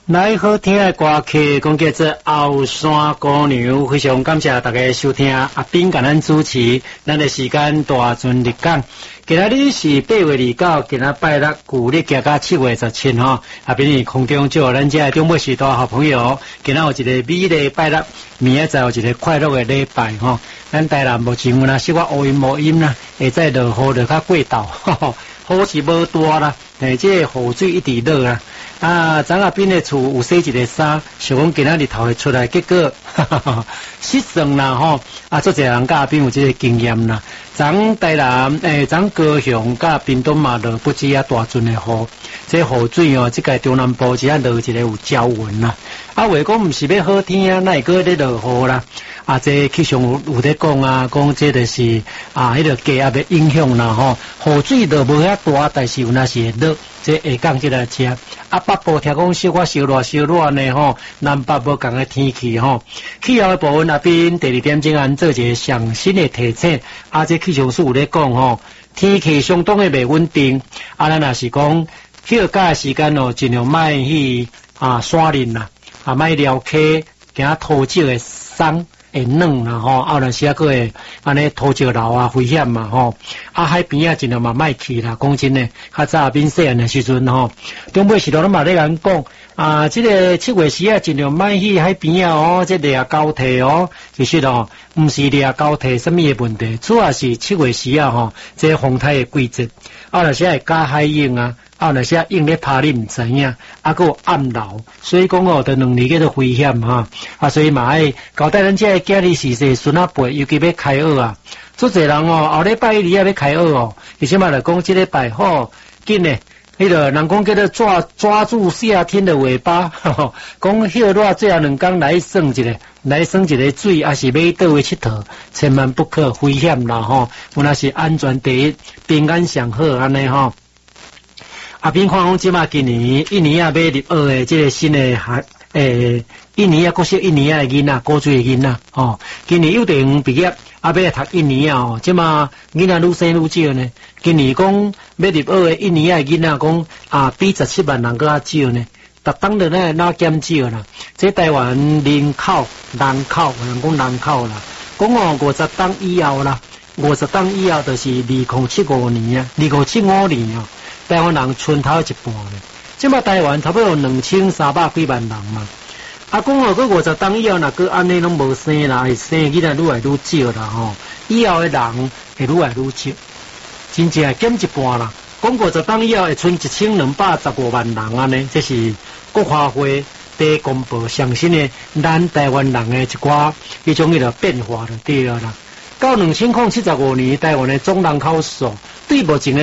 来好听的歌曲，讲叫做《后山姑娘》，非常感谢大家收听。阿斌甲咱主持，咱的时间大顺日讲。今仔日是8月29，今仔拜六，旧历行到7月17吼。阿斌空中祝咱这中国时代好朋友，今仔有一个美丽拜六，明仔载有一个快乐的礼拜吼。咱台南目前有那些乌阴无阴啦，会再落雨就较过昼，雨是无大啦，这个雨水一直落啊。张阿斌的厝有洗一个衫，想讲今仔日头会出来，结果失算啦吼。做侪人甲阿斌有这个经验啦。台南高雄甲屏东嘛落不止啊大阵的雨，这雨水哦，这个中南部只啊落一个有鸟云啦。话讲毋是要好天啊，那会个咧落雨啦。这气象有咧讲啊，讲这就是迄个低压的影响啦吼。雨水落无遐大，但是有那是会落。这下降即来吃，北部听讲小热呢吼，南北无共个天气吼。气候的部分那边第二点钟按做一个上新的提醒，这气象署有咧讲吼，天气相当的袂稳定，咱若是讲休假的时间哦，尽量莫去山林啦，莫撩溪，行土石的山。会软啦吼，若是个会安尼土石流危险嘛吼。海边尽量嘛莫去啦。讲真诶，较早边细汉诶时阵吼，中尾时代咱嘛咧讲这个7月时尽量莫去海边哦，这掠高铁哦，其实哦，毋是掠高铁什么诶问题，主要是7月时吼，这风台诶季节，若是会加海涌若是用咧拍你毋知影，还有暗流，所以讲哦，着两年叫做危险哈。所以嘛爱交代咱这个囝儿时孙仔辈，尤其要开学啊，足侪人哦，后礼拜一要开学哦，而且嘛来讲这礼拜好紧诶，迄个人讲叫做抓住夏天的尾巴，讲休热最后2天来算一个水，还是要倒位佚佗，千万不可危险啦吼。有那是安全第一，平安上好安尼吼。边看讲即马今年一年要入学的这个新的一年国小一年的囡仔，高中的囡仔哦，今年幼稚园毕业要读一年哦，即马囡仔愈生愈少呢。今年讲要入学的一年的囡仔讲比17万人更较少呢，逐当的呢哪减少啦？这台湾人口有人讲啦，讲50当以后啦，50当以后就是2075年啊，2075年啊。台湾人剩头一半咧，即马台湾差不多2300几万人嘛。讲个50当以后，若个安尼拢无生啦，会生囡仔愈来愈少啦吼。以后的人会愈来愈少，真正减一半啦。讲50当以后会剩1215万人安尼，这是国科会第公布上新的咱台湾人的一寡迄种个变化就对了啦。到2075年，台湾的总人口数对目前的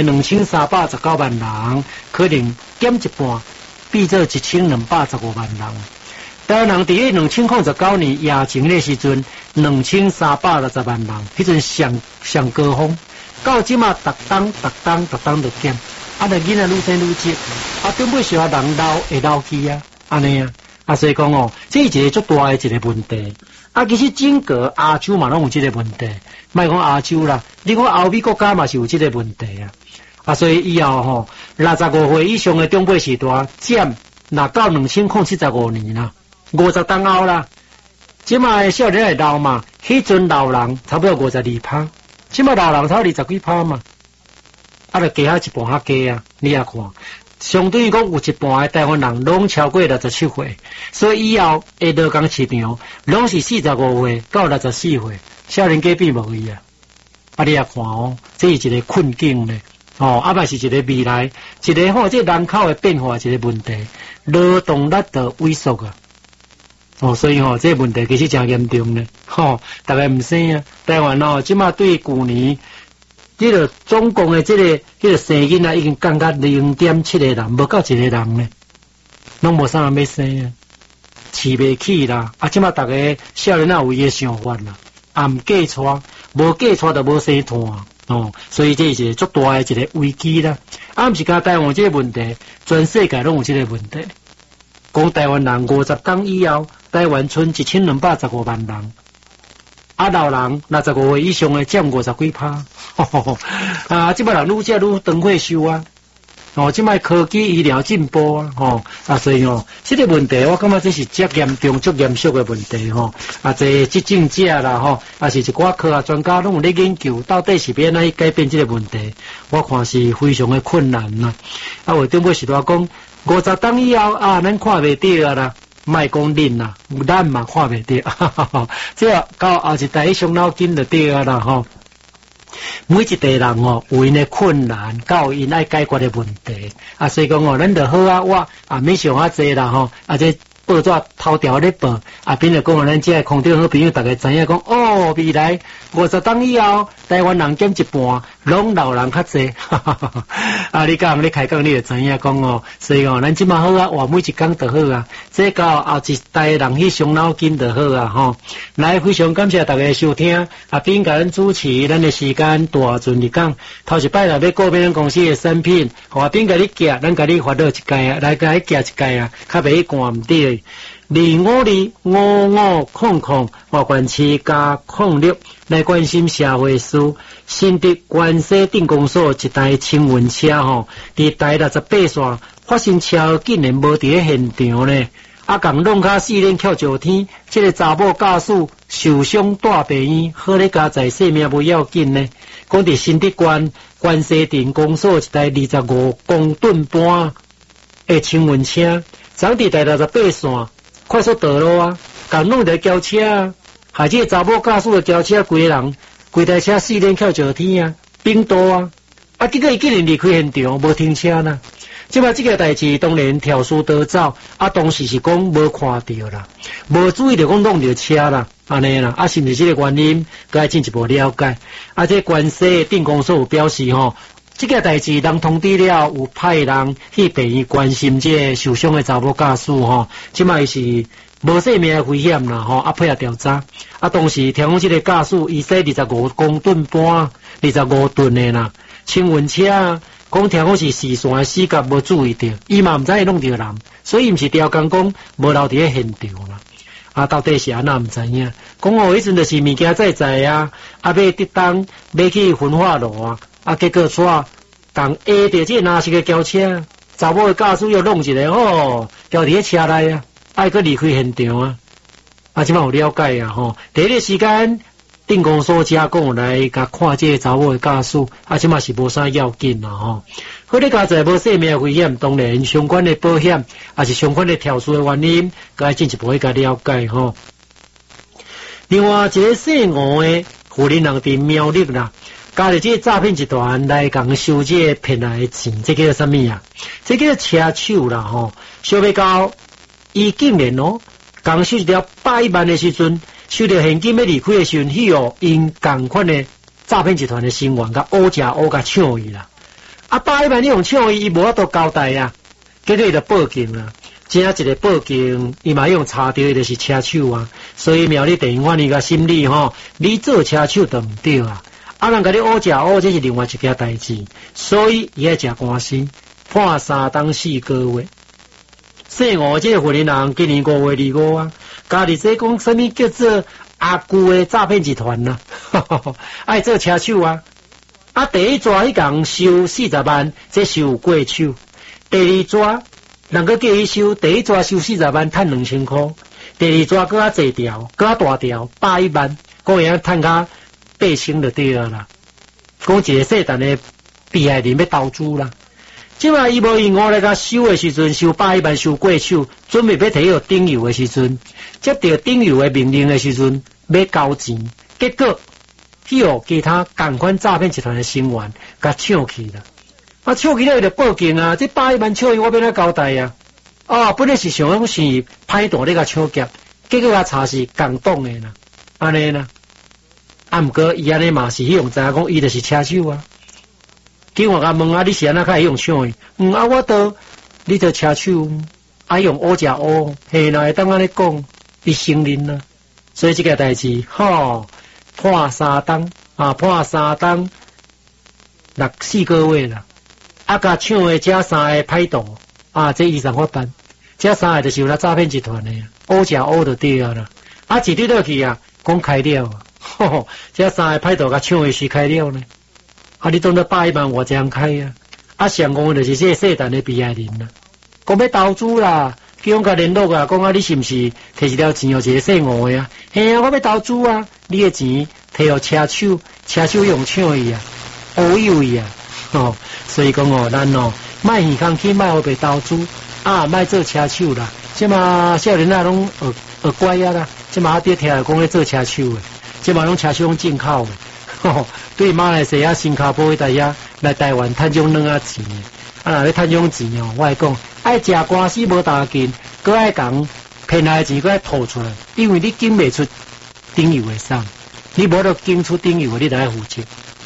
2319万人，可能减一半，变做1215万人。台湾人伫2019年疫情的时阵，2360万人，迄阵上高峰。到即马，逐当就减，就囡仔愈生愈少，中尾小人老会老去啊，安尼啊，所以讲哦，这是一个足大的一个问题。其实整个亚洲嘛拢有这个问题，莫讲亚洲啦，你看欧美国家嘛是有这个问题啊。所以以后吼，65岁以上的中辈时代占若到2075年啦，50当后啦，即马的少年会老嘛，迄阵老人差不多52%，即马老人差20几%嘛，就加一半较低啊，你也看。相对于讲有一半的台湾人拢超过67岁，所以以后的劳工市场拢是45岁到64岁，少年家变无伊啊。你也看哦，这是一个困境呢。嘛是一个未来，一个这人口的变化一个问题，劳动力的萎缩啊。所以这个问题其实真严重呢。大家唔生啊，台湾即马对去年。这个总共的这个生囡仔已经降到0.7个人，无到1个人呢，拢无啥人要生啊，饲袂起啦。即马大家少年仔有伊个想法啦，唔嫁娶，无嫁娶就无生团所以这是一个足大的一个危机啦。毋是讲台湾这个问题，全世界拢有这个问题。讲台湾人50天以后，台湾剩1215万人。老人65岁以上的占50几%，即摆人愈食愈长退休啊。 即摆科技医疗进步啊，所以这个问题我感觉这是足严重、足严肃的问题这执政者啦是一寡科学专家拢有咧研究，到底是要哪去改变这个问题？我看是非常的困难啦。为顶尾是话讲50档以后咱看袂到啦。卖讲恁啦，咱嘛看袂到，这到后一代伤脑筋就对啦每一代人有因的困难，到因爱解决的问题所以讲咱就好我免想济啦这报纸头条咧报变就讲咱这空中好朋友大家知影讲未来50档以后台湾人减一半拢老人较济你讲你开讲你就知影讲所以咱即马好活每一天就好这到后一代人去伤脑筋就好来非常感谢大家收听并甲咱主持咱的时间大顺利讲头一摆来要告别咱公司的产品并甲你寄咱甲你发到一届来甲你寄一届较袂寒唔对25255500关7加06来关心社会事。新竹关西镇公所一台轻运车伫台68线发生车竟然无伫现场呢，共弄卡4连翘上天，这个查某驾驶受伤大病院，好咧加在性命不要紧呢。讲伫新竹关西镇公所一台25公吨半的轻运车，昨伫台68线快速道路共弄一轿车害这个查某驾驶的轿车规台车4连翘上天冰刀结果伊竟然离开现场，无停车啦。即摆这个代志当然跳书得走当时是讲无看到啦，无注意到讲弄着车啦，安尼啦是毋是这个原因？该进一步了解。这关西镇公所有表示这个代志人通知了，有派人去病院关心这个受伤的查某驾驶即摆是无生命的危险啦配合调查当时听讲这个驾驶伊驶25公吨半25吨的啦轻运车讲听讲是视线的死角无注意到，伊嘛毋知伊弄着人，所以毋是调工讲无留伫现场啦到底是安那毋知影讲迄阵就是物件在要得当要去焚化炉结果煞共下着这哪是个轿车查某的驾驶又弄一个交伫车内搁离开现场即摆有了解第一个时间镇公所加讲来甲看这个查某的驾驶即摆是无啥要紧啦好咧加在无生命危险，当然相关的保险是相关的跳出的原因该进一步去甲了解另外一个姓吴的富人人伫苗栗啦，加入这个诈骗集团来共收这骗来的钱，这叫做什么这叫做车手啦小要到伊竟然刚收一条100万的时阵，收到现金要离开的时阵，因同款的诈骗集团的成员甲乌甲抢伊啦，100万你用抢伊无法度交代结果伊就报警啦。这一个报警，伊嘛用查到伊就是车手所以苗栗地方法院个审理你做车手就毋对人甲你乌甲这是另外一件代志，所以伊爱食官司，判3档4个月。姓吴这个富人人今年5月25家己这讲什么叫做阿舅的诈骗集团爱做车手第一抓迄共收40万，这收过手；第二抓人个叫伊收，第一抓收40万，赚2000块；第二抓搁较济条，搁较大条，100万，个样赚较8000就对啦。讲一个细单的被害人要投资啦。即摆伊无因来甲收的时阵，收100万收过手，准备要摕到顶油的时阵，接到顶油的命令的时阵，要交钱，结果其他同款诈骗集团的成员甲抢去了。抢去了就报警这100万抢去，我要哪交代本来是想讲是歹大咧甲抢劫，结果查是共党的啦，安尼啦。毋过伊安尼嘛是用知影讲伊就是车手警察甲问你是安那开用抢我都你都车手用乌食乌，嘿啦，会当安尼讲，伊承认啦。所以这个代志判3档判3档6、4个月啦。甲抢的这3个歹徒这依上法办，这3个就是有诈骗集团的乌食乌就对啦。一对落去讲开了这3个歹徒甲抢的是开了呢。你当作100万我这样开啊，上误就是这世代的被害人啦。讲要投资啦，叫阮甲联络啊，讲啊，你是毋是摕一条钱互一个姓吴的啊？嘿啊，我要投资啊，你的钱摕互车手，车手用抢伊啊，乌有伊啊，所以讲咱卖耳康去卖互被投资啊，卖做车手啦。即嘛少年仔拢学乖啊啦，即嘛爹听讲咧做车手的，即嘛拢车手拢进口的，对马来西亚、新加坡迄带来台湾趁种软啊钱。啊，若要趁种钱我会讲爱食官司无大劲，搁爱讲骗来的钱，搁爱吐出来，因为你经袂出顶油的送，你无得经出顶油的，你就爱负责。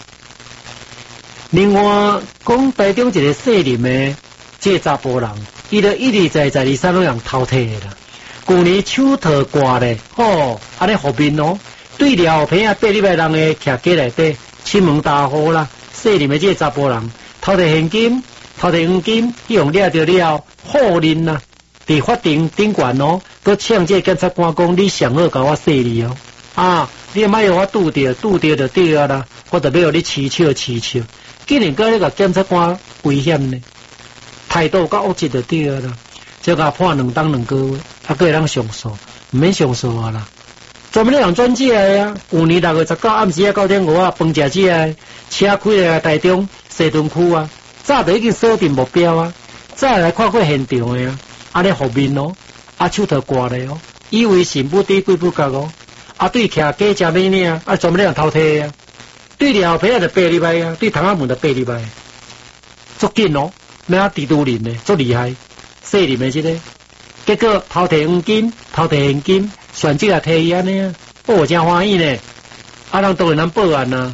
另外，讲台中一个细林的这查甫人，伊就一直在12、13拢人偷摕的啦。去年手套挂咧，安尼后面对了片啊，8礼拜人的徛家内底，出门大户啦，细林的这查甫人偷摕现金。偷摕黄金，用掠着了，好认呐！伫法庭顶悬都呛这检察官讲，你上好甲我说你你莫让我拄着就对啊啦！我特别要你取笑，竟然搁咧甲检察官危险呢，态度较恶质就对啊啦！就甲判2当2个月，搁会当上诉，毋免上诉啊啦！专门人转借的啊！去年6月19暗时9点5饭食这的，车开来台中西屯区啊！早就已经锁定目标啊！再来看过现场的啊，安尼后面手头挂咧以为神不知鬼不觉对徛假食咩呢专门人偷摕啊！对了皮就8礼拜啊，对窗仔门就8礼拜，足紧咩地都人呢，足厉害，细林的这个，结果偷摕黄金，偷摕现金，选择也摕伊安尼啊，真欢喜呢！人当然咱报案啊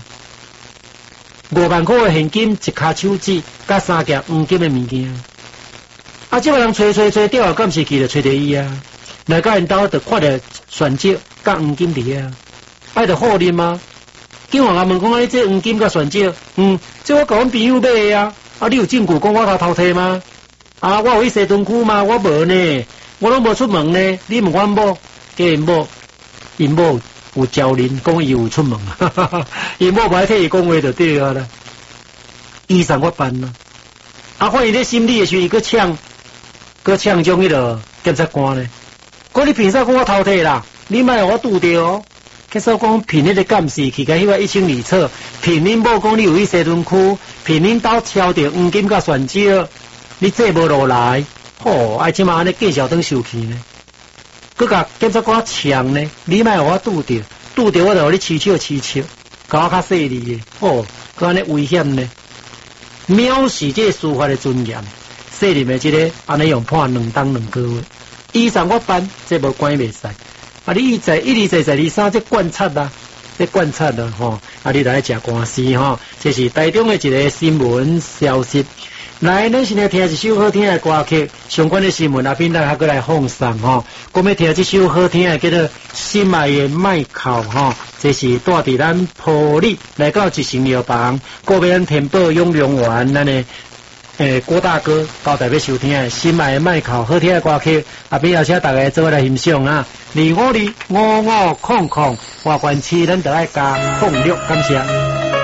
！5万块的现金，一卡手指，甲3件黄金的物件。这个人找掉，敢是记得找到伊啊？来到因兜就看到选择甲黄金伫啊，爱就好认吗？警方也问讲，你这黄金甲选择，这我甲阮朋友买的啊，你有证据讲我偷摕吗？我有去西屯区吗？我无呢，我拢无出门呢。你问阮某，因某。有招人讲伊有出门伊某歹替伊讲话就对啊啦。医生我办啦，发现咧心理的时候，伊搁呛种迄个检察官呢。讲你凭啥讲我偷摕啦？你莫互我拄着检察官凭迄个监视器，甲迄个1清2楚，凭恁某讲你有去西屯区，凭恁兜抄着黄金甲选少，你这无落来，即马安尼继续当受气呢？佮甲检察官呛呢，你莫互我拄着我就互你取笑，甲我较细腻的，佮安尼危险呢，藐视这司法的尊严，细林的这个安尼用判2当2个月，医生我办，这无关袂使，你一直在12、13这观察啦，你来食官司这是台中的一个新闻消息。来，咱现在听一首好听的歌曲，相关的新闻边来还来放送我们听这首好听的叫做《心爱的麦口》这是带伫咱埔里来到一成药房，个别天宝永良园咱的郭大哥交代要收听的《心爱的麦口》好听的歌曲，边邀请大家做来欣赏2525500，外观区咱就爱加放略，感谢。